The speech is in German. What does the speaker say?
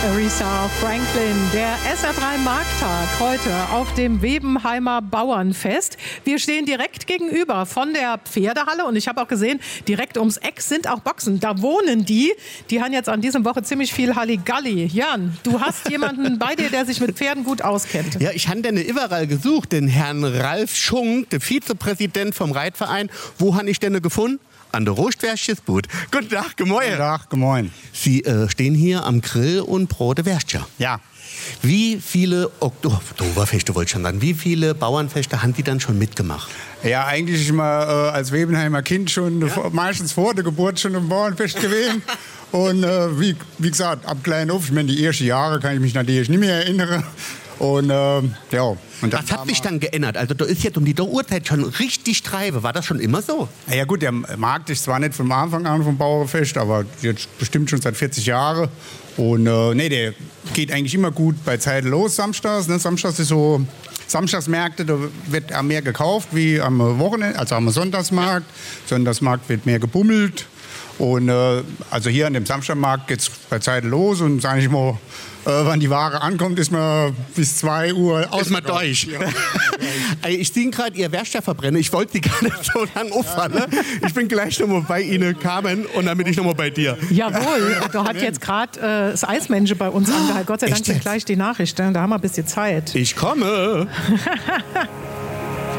Aretha Franklin, der SR3 Markttag heute auf dem Webenheimer Bauernfest. Wir stehen direkt gegenüber von der Pferdehalle und ich habe auch gesehen, direkt ums Eck sind auch Boxen. Da wohnen die. Die haben jetzt an diesem Woche ziemlich viel Halligalli. Jan, du hast jemanden bei dir, der sich mit Pferden gut auskennt. Ja, ich habe den überall gesucht, den Herrn Ralf Schunk, der Vizepräsident vom Reitverein. Wo habe ich den gefunden? An der Rostwärtchesbud. Guten Tag, gemoin. Guten Tag, gemoin. Sie stehen hier am Grill und brote Würstchen. Ja. Wie viele Oktoberfeste, wollte ich schon sagen, wie viele Bauernfeste haben die dann schon mitgemacht? Ja, eigentlich immer als Webenheimer Kind schon, meistens vor der Geburt schon im Bauernfest gewesen. Und wie gesagt, ab klein auf, ich meine, die ersten Jahre kann ich mich natürlich nicht mehr erinnern. Und ja. Und was hat sich dann geändert? Also da ist jetzt um die Uhrzeit schon richtig Treibe. War das schon immer so? Ja gut, der Markt ist zwar nicht vom Anfang an vom Bauernfest, aber jetzt bestimmt schon seit 40 Jahren. Und nee, der geht eigentlich immer gut bei Zeit los samstags. Ne? Samstags ist so Samstagsmärkte, da wird mehr gekauft wie am Wochenende, also am Sonntagsmarkt. Sonntagsmarkt wird mehr gebummelt. Und also hier an dem Samstagmarkt geht es bei Zeit los und sage ich mal, wann die Ware ankommt, ist man bis 2 Uhr aus. Ist man durch. Ja. Ich sehe gerade Ihr Werkstattverbrenner. Ich wollte Sie gar nicht so lange auffahren. Ne? Ich bin gleich noch mal bei Ihnen, Carmen, und dann bin ich noch mal bei dir. Jawohl, da hat jetzt gerade das Eismännchen bei uns angehalten. Gott sei Dank sind gleich die Nachrichten. Da haben wir ein bisschen Zeit. Ich komme.